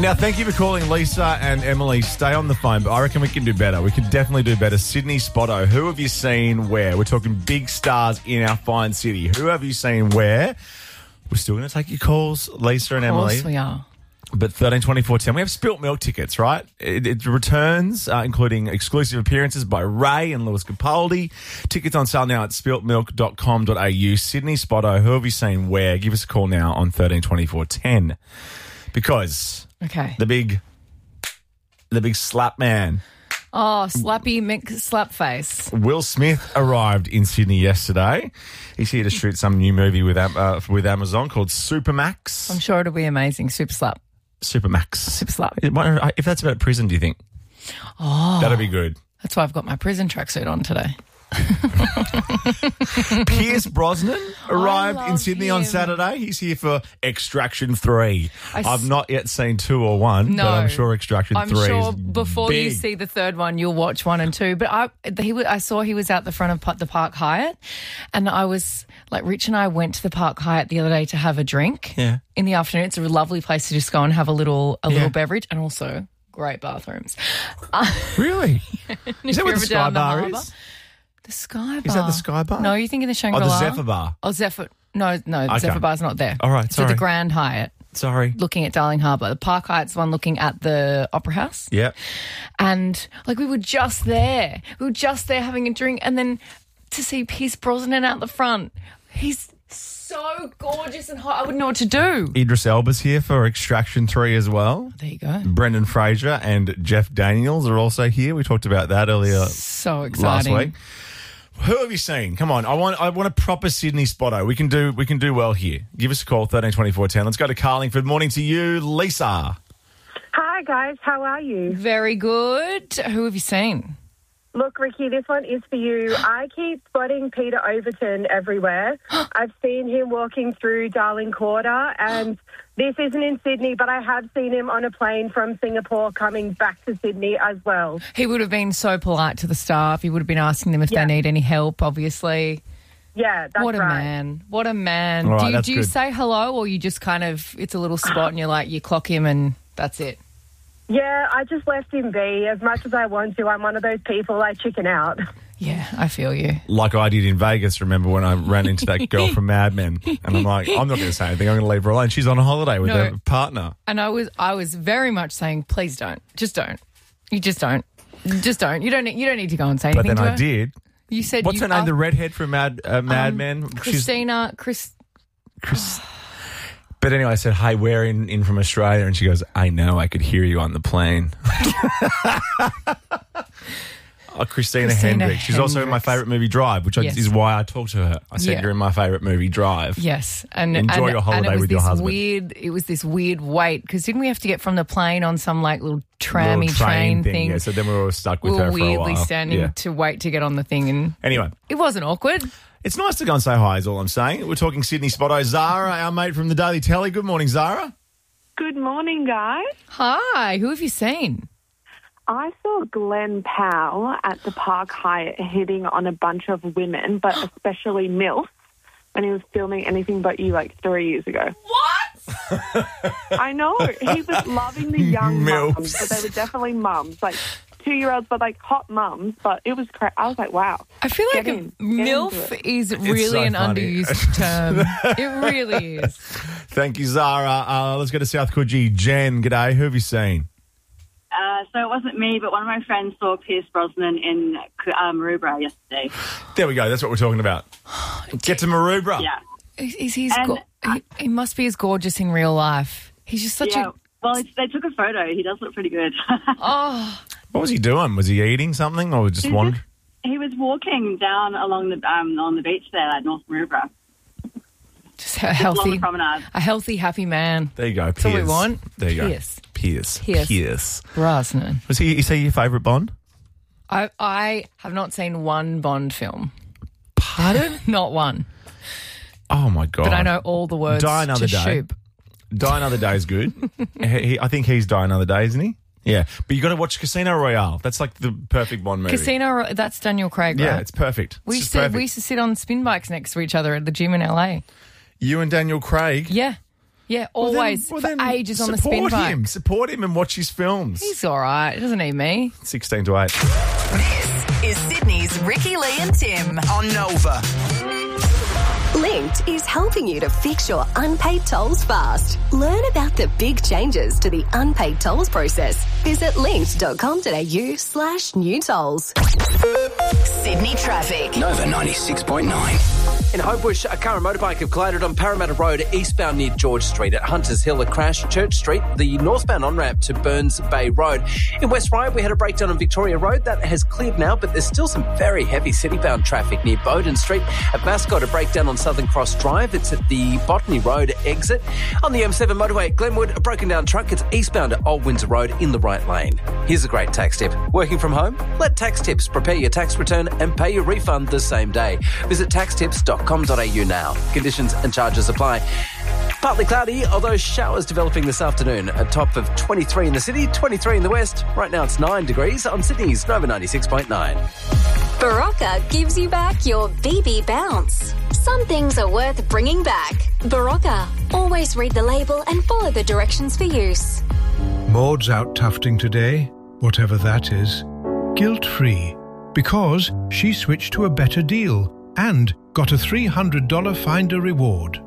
Now, thank you for calling Lisa and Emily. Stay on the phone, but I reckon we can do better. We can definitely do better. Sydney Spotto, who have you seen where? We're talking big stars in our fine city. Who have you seen where? We're still going to take your calls, Lisa and Emily. Of course we are. But 13, 24, 10. We have Spilt Milk tickets, right? It returns, including exclusive appearances by Ray and Lewis Capaldi. Tickets on sale now at spiltmilk.com.au. Sydney Spotto, who have you seen where? Give us a call now on 13, 24, 10. Because the big slap man. Oh, Slappy McSlapface. Will Smith arrived in Sydney yesterday. He's here to shoot some new movie with Amazon called Supermax. I'm sure it'll be amazing. Super Slap. Supermax. Super Slap. If that's about prison, do you think? Oh. That'll be good. That's why I've got my prison tracksuit on today. Pierce Brosnan arrived in Sydney on him. Saturday. He's here for Extraction 3. I've not yet seen 2 or 1, but I'm sure Extraction 3 sure is before big. you see the third one, you'll watch 1 and 2. But I saw he was out the front of the Park Hyatt, and I was like, Rich and I went to the Park Hyatt the other day to have a drink in the afternoon. It's a lovely place to just go and have a little beverage, and also great bathrooms. Really? Is that what the Sky Bar is? The Sky Bar. Is that the Sky Bar? No, you're thinking the Shangri-La. Oh, the Zephyr Bar. Oh, Zephyr. No, the Zephyr Bar's not there. All right, sorry. So the Grand Hyatt. Sorry. Looking at Darling Harbour. The Park Hyatt's the one looking at the Opera House. Yeah. And, we were just there. We were just there having a drink. And then to see Pierce Brosnan out the front. He's so gorgeous and hot. I wouldn't know what to do. Idris Elba's here for Extraction 3 as well. There you go. Brendan Fraser and Jeff Daniels are also here. We talked about that earlier So exciting. last week. Who have you seen? Come on, I want a proper Sydney Spotto. We can do well here. Give us a call, 13 24 10. Let's go to Carlingford. Morning to you, Lisa. Hi, guys. How are you? Very good. Who have you seen? Look, Ricky, this one is for you. I keep spotting Peter Overton everywhere. I've seen him walking through Darling Quarter, and this isn't in Sydney, but I have seen him on a plane from Singapore coming back to Sydney as well. He would have been so polite to the staff. He would have been asking them if they need any help, obviously. Yeah, that's right. What a man. What a man. All right, do you say hello, or you just kind of, it's a little spot and you're like, you clock him and that's it? Yeah, I just left him be. As much as I want to, I'm one of those people, I chicken out. Yeah, I feel you. Like I did in Vegas, remember when I ran into that girl from Mad Men, and I'm like, I'm not going to say anything. I'm going to leave her alone. She's on a holiday with her partner. And I was very much saying, please don't. Just don't. You just don't. Just don't. You don't need to go and say anything But then to I her. did. You said What's her name? The redhead from Mad Men? Christina. But anyway, I said, hey, we're in from Australia. And she goes, I know, I could hear you on the plane. Christina Hendricks. She's also in my favourite movie, Drive, which is why I talked to her. I said, you're in my favourite movie, Drive. Yes. Enjoy your holiday with your husband. It was this weird wait, because didn't we have to get from the plane on some little trammy train thing? Yeah, so then we were all stuck with we her were for a while. weirdly standing to wait to get on the thing. And anyway. It wasn't awkward. It's nice to go and say hi is all I'm saying. We're talking Sydney Spotto. Zara, our mate from the Daily Telly. Good morning, Zara. Good morning, guys. Hi. Who have you seen? I saw Glenn Powell at the Park Hyatt hitting on a bunch of women, but especially MILFs, when he was filming Anything But You 3 years ago. What? I know. He was loving the young MILFs. mums, but they were definitely mums, 2-year-olds, but hot mums. But it was crazy. I was like, wow. I feel like MILF is really an underused term. It really is. Thank you, Zara. Let's go to South Coogee. Jen, g'day. Who have you seen? So it wasn't me, but one of my friends saw Pierce Brosnan in Maroubra yesterday. There we go. That's what we're talking about. Get to Maroubra. Yeah. He must be as gorgeous in real life. He's just such a... Well, they took a photo. He does look pretty good. Oh. What was he doing? Was he eating something or just wandering? He was walking down along the on the beach there at North Maroubra. Just a healthy, along the promenade. A healthy, happy man. There you go. That's all we want. There you Pierce. go. Pierce Brosnan. Is he your favourite Bond? I have not seen one Bond film. Pardon? Not one. Oh, my God. But I know all the words Die Another to Day. Shoop. Die Another Day is good. I think he's Die Another Day, isn't he? Yeah. But you got to watch Casino Royale. That's like the perfect Bond movie. That's Daniel Craig, right? Yeah, it's perfect. We used to sit on spin bikes next to each other at the gym in LA. You and Daniel Craig? Yeah. Yeah, always for ages on the spin bike. Support him and watch his films. He's all right. He doesn't need me. 16 to 8. This is Sydney's Ricky, Lee and Tim on Nova. Linked is helping you to fix your unpaid tolls fast. Learn about the big changes to the unpaid tolls process. Visit linked.com.au/new tolls. Sydney traffic. Nova 96.9. In Hopebush, a car and motorbike have collided on Parramatta Road, eastbound near George Street. At Hunters Hill, a crash, Church Street, the northbound on-ramp to Burns Bay Road. In West Ryde, we had a breakdown on Victoria Road. That has cleared now, but there's still some very heavy city-bound traffic near Bowden Street. At Mascot, a breakdown on Southern Cross Drive. It's at the Botany Road exit. On the M7 motorway at Glenwood, a broken down truck. It's eastbound at Old Windsor Road in the right lane. Here's a great tax tip. Working from home? Let Tax Tips prepare your tax return and pay your refund the same day. Visit taxtips.com.au now. Conditions and charges apply. Partly cloudy, although showers developing this afternoon. A top of 23 in the city, 23 in the west. Right now it's 9 degrees on Sydney's Nova 96.9. Barocca gives you back your BB bounce. Some things are worth bringing back. Barocca. Always read the label and follow the directions for use. Maud's out tufting today, whatever that is, guilt-free, because she switched to a better deal and got a $300 Finder reward.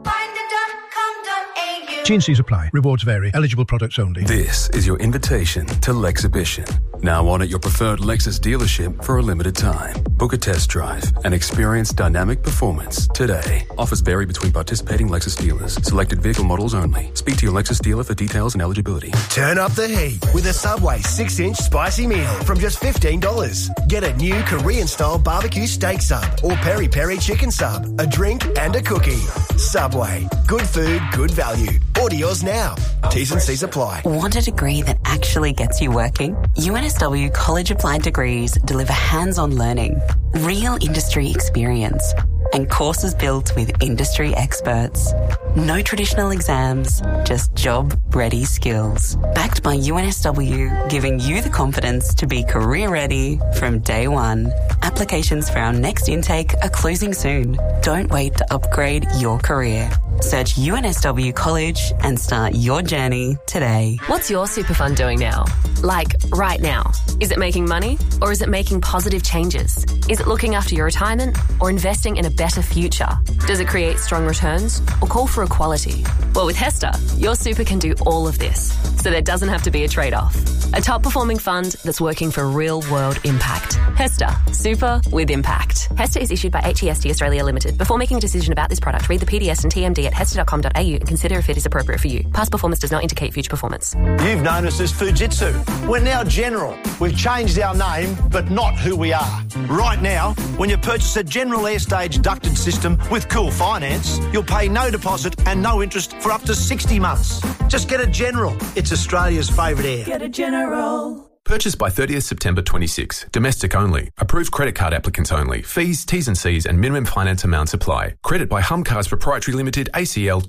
T&Cs apply. Rewards vary. Eligible products only. This is your invitation to Lexhibition. Now on at your preferred Lexus dealership for a limited time. Book a test drive and experience dynamic performance today. Offers vary between participating Lexus dealers. Selected vehicle models only. Speak to your Lexus dealer for details and eligibility. Turn up the heat with a Subway 6-inch spicy meal from just $15. Get a new Korean-style barbecue steak sub or peri-peri chicken sub, a drink and a cookie. Subway. Good food, good value. Order yours now. T's and C's apply. Want a degree that actually gets you working? UNSW College Applied Degrees deliver hands-on learning, real industry experience, and courses built with industry experts. No traditional exams, just job-ready skills. Backed by UNSW, giving you the confidence to be career-ready from day one. Applications for our next intake are closing soon. Don't wait to upgrade your career. Search UNSW College and start your journey today. What's your super fund doing now? Like, right now? Is it making money or is it making positive changes? Is it looking after your retirement or investing in a better future? Does it create strong returns or call for equality? Well, with HESTA, your super can do all of this, so there doesn't have to be a trade-off. A top-performing fund that's working for real-world impact. HESTA, super with impact. HESTA is issued by HEST Australia Limited. Before making a decision about this product, read the PDS and TMD at hesta.com.au and consider if it is appropriate for you. Past performance does not indicate future performance. You've known us as Fujitsu. We're now General. We've changed our name, but not who we are. Right now, when you purchase a General Airstage ducted system with Cool Finance, you'll pay no deposit and no interest for up to 60 months. Just get a General. It's Australia's favourite air. Get a General. Purchase by 30th September 26. Domestic only. Approved credit card applicants only. Fees, T's and C's and minimum finance amounts apply. Credit by Humcars Proprietary Limited, ACL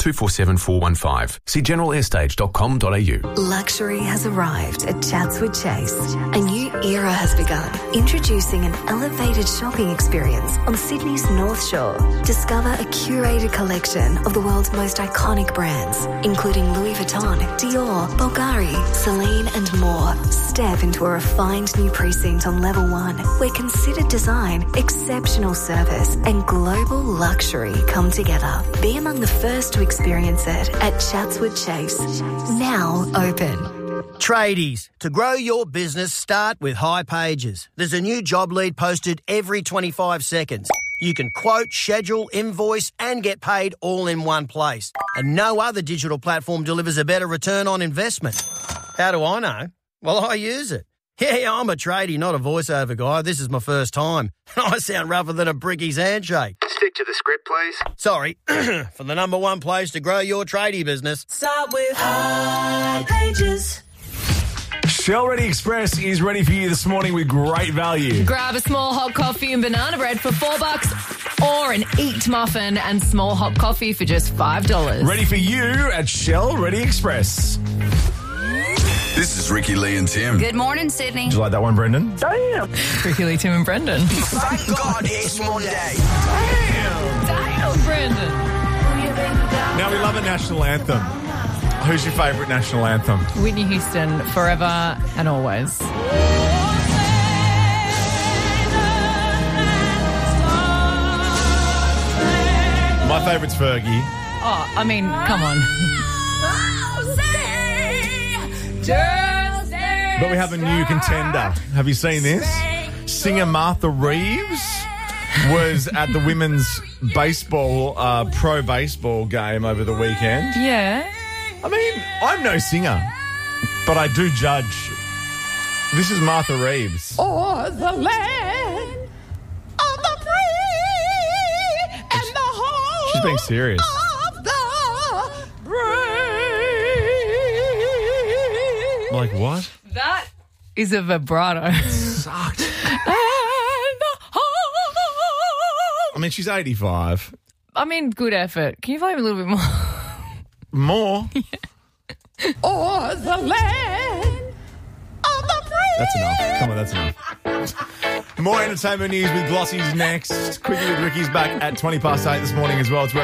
247415. See generalairstage.com.au. Luxury has arrived at Chatswood Chase. A new era has begun. Introducing an elevated shopping experience on Sydney's North Shore. Discover a curated collection of the world's most iconic brands, including Louis Vuitton, Dior, Bulgari, Celine and more. Step into a refined new precinct on level 1 where considered design, exceptional service and global luxury come together. Be among the first to experience it at Chatswood Chase. Now open. Tradies, to grow your business, start with High Pages. There's a new job lead posted every 25 seconds. You can quote, schedule, invoice and get paid all in one place. And no other digital platform delivers a better return on investment. How do I know? Well, I use it. Yeah, I'm a tradie, not a voiceover guy. This is my first time. I sound rougher than a bricky's handshake. Stick to the script, please. Sorry. For the number one place to grow your tradie business. Start with High Pages. Shell Ready Express is ready for you this morning with great value. Grab a small hot coffee and banana bread for $4 or an Eat muffin and small hot coffee for just $5. Ready for you at Shell Ready Express. This is Ricky, Lee and Tim. Good morning, Sydney. Did you like that one, Brendan? Damn. Ricky, Lee, Tim and Brendan. Thank God it's Monday. Damn, Brendan. Now we love a national anthem. Who's your favourite national anthem? Whitney Houston, forever and always. My favourite's Fergie. Oh, I mean, come on. But we have a new contender. Have you seen this? Singer Martha Reeves was at the women's baseball, pro baseball game over the weekend. Yeah. I mean, I'm no singer, but I do judge. This is Martha Reeves. O'er the land of the free and the home. She's being serious. Of the brave. Like what? That is a vibrato. Sucked. I mean, she's 85. I mean, good effort. Can you play a little bit more? More? Yeah. O'er the land of the free. That's enough. Come on, that's enough. More entertainment news with Glossy's next. Quickly with Ricky's back at 8:20 this morning as well. It's